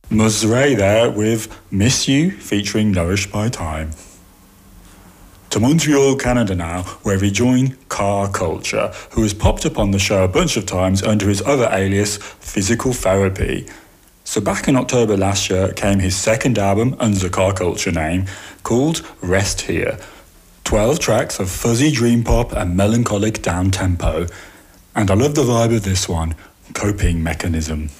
Musray there with Miss You featuring Nourished by Time. To Montreal, Canada now, where we join Car Culture, who has popped up on the show a bunch of times under his other alias, Physical Therapy. So back in October last year came his second album under the Car Culture name, called Rest Here. 12 tracks of fuzzy dream pop and melancholic down-tempo. And I love the vibe of this one, Coping Mechanism.